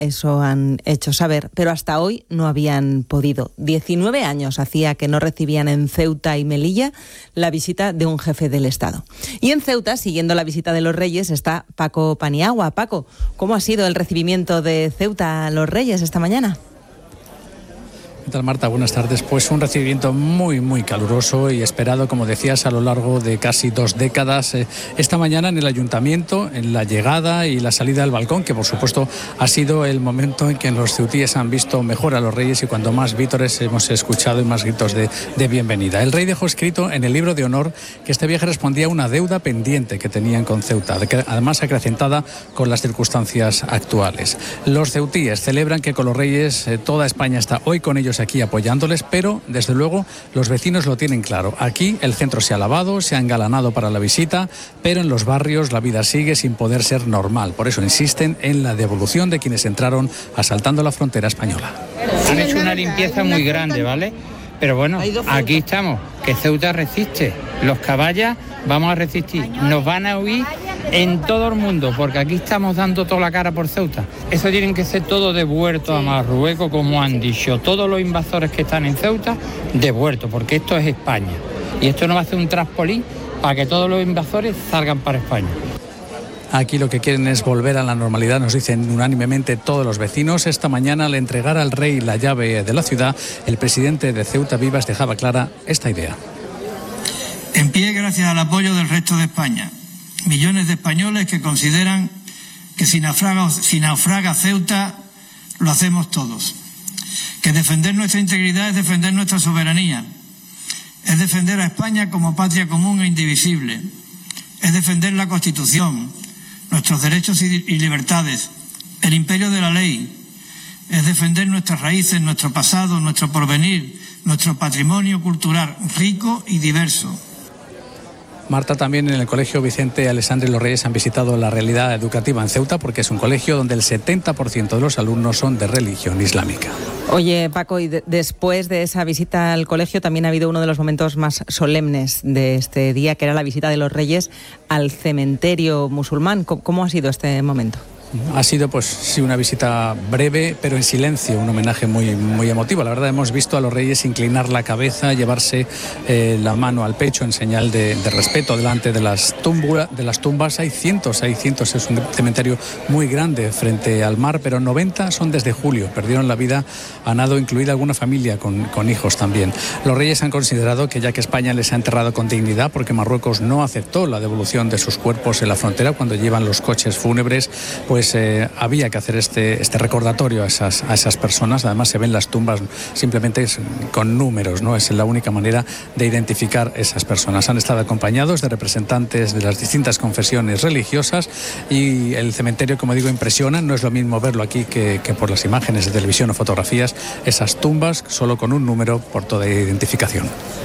eso han hecho saber, pero hasta hoy no habían podido. 19 años hacía que no recibían en Ceuta y Melilla la visita de un jefe del Estado. Y en Ceuta, siguiendo la visita de los Reyes, está Paco Paniagua. Paco, ¿cómo ha sido el recibimiento de Ceuta a los Reyes esta mañana? ¿Qué tal, Marta? Buenas tardes. Pues un recibimiento muy caluroso y esperado, como decías, a lo largo de casi 2 décadas. Esta mañana en el Ayuntamiento, en la llegada y la salida del balcón, que por supuesto ha sido el momento en que los ceutíes han visto mejor a los Reyes y cuando más vítores hemos escuchado y más gritos de bienvenida. El Rey dejó escrito en el libro de honor que este viaje respondía a una deuda pendiente que tenían con Ceuta, además acrecentada con las circunstancias actuales. Los ceutíes celebran que con los Reyes toda España está hoy con ellos aquí apoyándoles, pero desde luego los vecinos lo tienen claro. Aquí el centro se ha lavado, se ha engalanado para la visita, pero en los barrios la vida sigue sin poder ser normal. Por eso insisten en la devolución de quienes entraron asaltando la frontera española. Han hecho una limpieza muy grande, ¿vale? Pero bueno, aquí estamos, que Ceuta resiste. Los caballas vamos a resistir. Nos van a huir en todo el mundo, porque aquí estamos dando toda la cara por Ceuta. Eso tienen que ser todo devuelto a Marruecos, como han dicho. Todos los invasores que están en Ceuta, devueltos, porque esto es España. Y esto no va a ser un traspolín para que todos los invasores salgan para España. Aquí lo que quieren es volver a la normalidad, nos dicen unánimemente todos los vecinos. Esta mañana, al entregar al rey la llave de la ciudad, el presidente de Ceuta Vivas dejaba clara esta idea. En pie gracias al apoyo del resto de España. Millones de españoles que consideran que si naufraga Ceuta, lo hacemos todos. Que defender nuestra integridad es defender nuestra soberanía. Es defender a España como patria común e indivisible. Es defender la Constitución, nuestros derechos y libertades, el imperio de la ley. Es defender nuestras raíces, nuestro pasado, nuestro porvenir, nuestro patrimonio cultural rico y diverso. Marta, también en el Colegio Vicente Alessandri Los Reyes han visitado la realidad educativa en Ceuta, porque es un colegio donde el 70% de los alumnos son de religión islámica. Oye, Paco, y después de esa visita al colegio también ha habido uno de los momentos más solemnes de este día, que era la visita de los Reyes al cementerio musulmán. ¿Cómo ha sido este momento? Ha sido, pues sí, una visita breve, pero en silencio, un homenaje muy emotivo. La verdad, hemos visto a los Reyes inclinar la cabeza, llevarse la mano al pecho en señal de respeto delante de las tumbas. Hay cientos, es un cementerio muy grande frente al mar, pero 90 son desde julio. Perdieron la vida a nado, incluida alguna familia con hijos también. Los Reyes han considerado que ya que España les ha enterrado con dignidad, porque Marruecos no aceptó la devolución de sus cuerpos en la frontera cuando llevan los coches fúnebres, pues había que hacer este recordatorio a esas personas. Además se ven las tumbas simplemente con números, ¿no? Es la única manera de identificar esas personas. Han estado acompañados de representantes de las distintas confesiones religiosas y el cementerio, como digo, impresiona. No es lo mismo verlo aquí que por las imágenes de televisión o fotografías, esas tumbas solo con un número por toda identificación.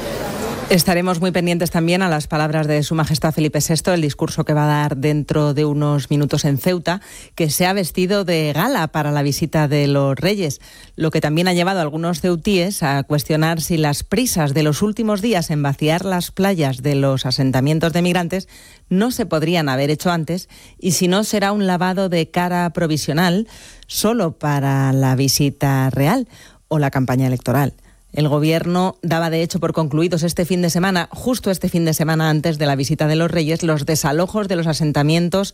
Estaremos muy pendientes también a las palabras de Su Majestad Felipe VI, el discurso que va a dar dentro de unos minutos en Ceuta, que se ha vestido de gala para la visita de los Reyes, lo que también ha llevado a algunos ceutíes a cuestionar si las prisas de los últimos días en vaciar las playas de los asentamientos de migrantes no se podrían haber hecho antes y si no será un lavado de cara provisional solo para la visita real o la campaña electoral. El Gobierno daba de hecho por concluidos este fin de semana, justo este fin de semana antes de la visita de los Reyes, los desalojos de los asentamientos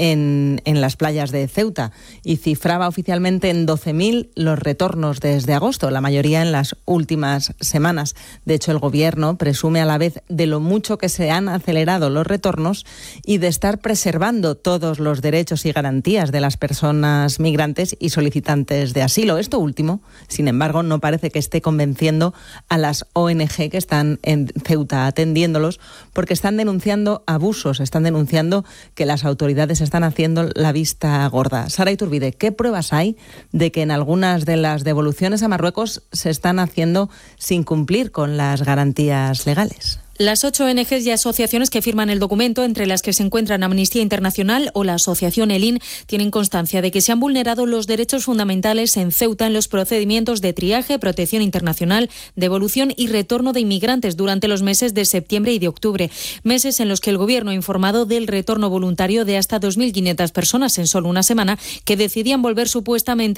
en las playas de Ceuta y cifraba oficialmente en 12.000 los retornos desde agosto, la mayoría en las últimas semanas. De hecho, el Gobierno presume a la vez de lo mucho que se han acelerado los retornos y de estar preservando todos los derechos y garantías de las personas migrantes y solicitantes de asilo. Esto último, sin embargo, no parece que esté convenciendo a las ONG que están en Ceuta atendiéndolos, porque están denunciando abusos, están denunciando que las autoridades están haciendo la vista gorda. Sara Iturbide, ¿qué pruebas hay de que en algunas de las devoluciones a Marruecos se están haciendo sin cumplir con las garantías legales? Las 8 ONGs y asociaciones que firman el documento, entre las que se encuentran Amnistía Internacional o la asociación ELIN, tienen constancia de que se han vulnerado los derechos fundamentales en Ceuta en los procedimientos de triaje, protección internacional, devolución y retorno de inmigrantes durante los meses de septiembre y de octubre. Meses en los que el Gobierno ha informado del retorno voluntario de hasta 2.500 personas en solo una semana que decidían volver supuestamente